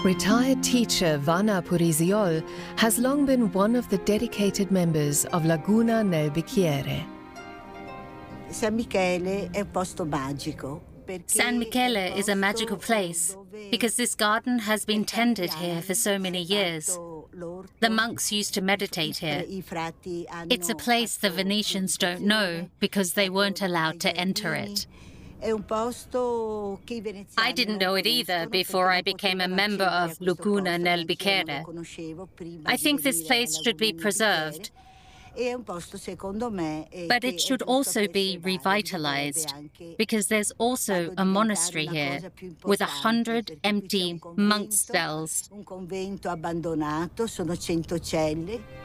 Retired teacher Vanna Purisiol has long been one of the dedicated members of Laguna nel Bicchiere. San Michele è un posto magico. San Michele is a magical place because this garden has been tended here for so many years. The monks used to meditate here. It's a place the Venetians don't know because they weren't allowed to enter it. I didn't know it either before I became a member of Laguna nel Bicchiere. I think this place should be preserved, but it should also be revitalized because there's also a monastery here with 100 empty monk cells. Un convento abbandonato, sono 100 celle.